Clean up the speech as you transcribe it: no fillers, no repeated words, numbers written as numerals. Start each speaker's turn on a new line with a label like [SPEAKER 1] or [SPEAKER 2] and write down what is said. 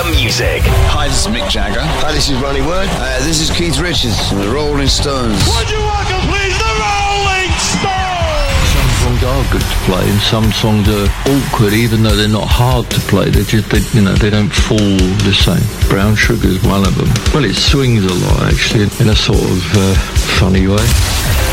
[SPEAKER 1] music.
[SPEAKER 2] Hi, this is Mick Jagger.
[SPEAKER 3] Hi, this is Ronnie Wood. This is Keith Richards from the Rolling Stones.
[SPEAKER 4] Would you welcome, please, the Rolling Stones?
[SPEAKER 5] Some songs are good to play, and some songs are awkward, even though they're not hard to play. They don't fall the same. Brown Sugar's one of them. Well, it swings a lot, actually, in a sort of funny way.